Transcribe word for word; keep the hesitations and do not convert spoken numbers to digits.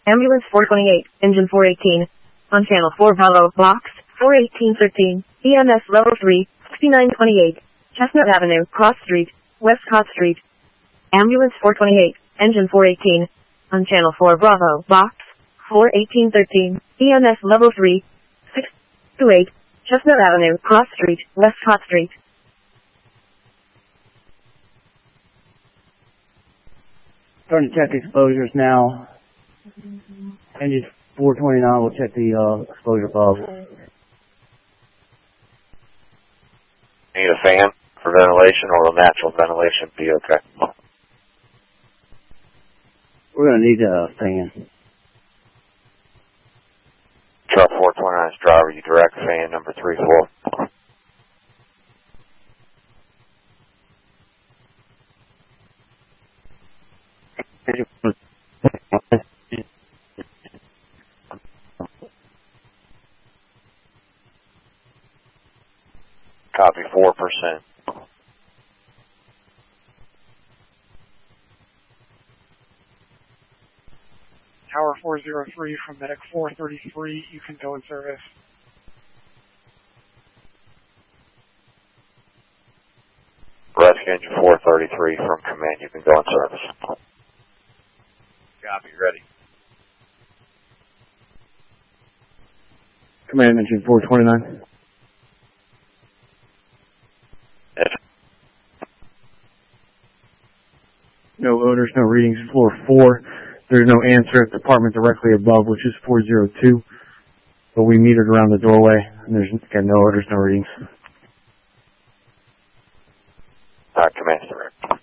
Ambulance four twenty-eight, engine four eighteen. On channel four Bravo, box four eighteen thirteen. E M S level three, sixty-nine twenty-eight. Chestnut Avenue, Cross Street, Westcott Street. Ambulance four twenty-eight, engine four eighteen. On channel four Bravo, box four eighteen thirteen. E M S level three, six two eight. Chestnut Avenue, Cross Street, Westcott Street. Starting to check exposures now. Engine four twenty-nine, we'll check the uh, exposure above. Need a fan for ventilation, or will natural ventilation be okay? We're going to need a fan. Truck four twenty-nine's driver, you direct fan number three four. Copy four percent. Tower four zero three from Medic four thirty-three, you can go in service. Rescue engine four thirty-three from command, you can go in service. Copy, ready. Command engine four twenty-nine. Yes. No odors, no readings, floor four. There's no answer at the apartment directly above, which is four zero two. But we metered around the doorway, and there's again no odors, no readings. All right, command direct.